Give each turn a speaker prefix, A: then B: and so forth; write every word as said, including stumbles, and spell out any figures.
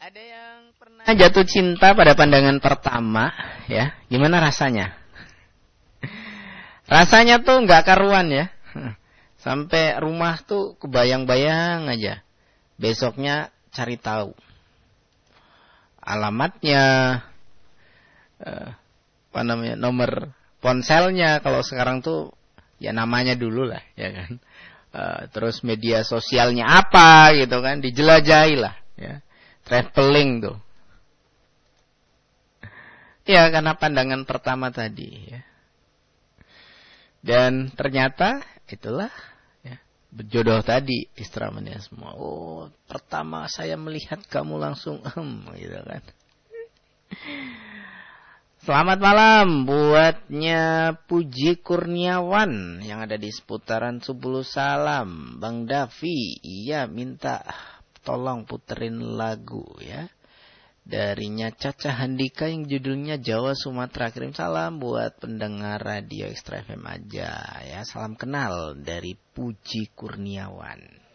A: Ada yang pernah jatuh cinta pada pandangan pertama, ya? Gimana rasanya? Rasanya tuh nggak karuan ya. Sampai rumah tuh kebayang-bayang aja. Besoknya cari tahu alamatnya, eh, apa namanya, nomor ponselnya. Kalau sekarang tuh ya namanya dulu lah, ya kan. Uh, terus media sosialnya apa gitu kan, dijelajahi lah, ya. Traveling tuh. Ya karena pandangan pertama tadi, ya. Dan ternyata itulah, ya, berjodoh tadi istilahnya semua. Oh, pertama saya melihat kamu langsung ehm gitu kan. Selamat malam buatnya Puji Kurniawan yang ada di seputaran Subulu Salam. Bang Davi, iya minta tolong puterin lagu ya. Darinya Caca Handika yang judulnya Jawa Sumatera. Kirim salam buat pendengar radio Extra F M aja ya. Salam kenal dari Puji Kurniawan.